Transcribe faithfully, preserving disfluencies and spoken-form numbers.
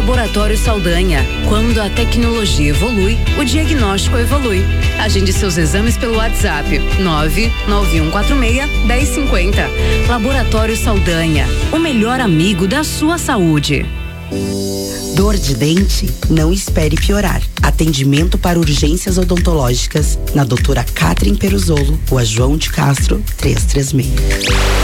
Laboratório Saldanha. Quando a tecnologia evolui, o diagnóstico evolui. Agende seus exames pelo WhatsApp nove nove um quatro seis, um zero cinco zero. Laboratório Saldanha, o melhor amigo da sua saúde. Dor de dente? Não espere piorar. Atendimento para urgências odontológicas na doutora Catherine Peruzolo, Rua João de Castro, trezentos e trinta e seis.